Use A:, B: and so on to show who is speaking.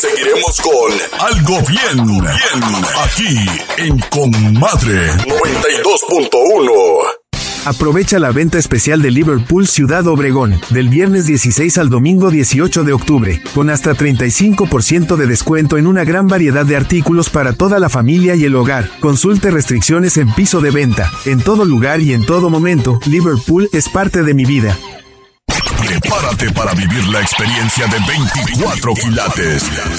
A: Seguiremos con Algo Bien, aquí en Comadre 92.1.
B: Aprovecha la venta especial de Liverpool Ciudad Obregón, del viernes 16 al domingo 18 de octubre, con hasta 35% de descuento en una gran variedad de artículos para toda la familia y el hogar. Consulte restricciones en piso de venta. En todo lugar y en todo momento, Liverpool es parte de mi vida.
A: Prepárate para vivir la experiencia de 24 quilates,